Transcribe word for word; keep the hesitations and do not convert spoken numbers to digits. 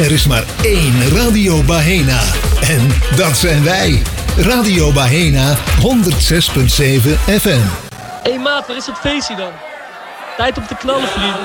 Er is maar één Radio Bahena. En dat zijn wij. Radio Bahena honderd zes komma zeven F M. Hé hey maat, waar is dat feestje dan? Tijd om te knallen, vriend.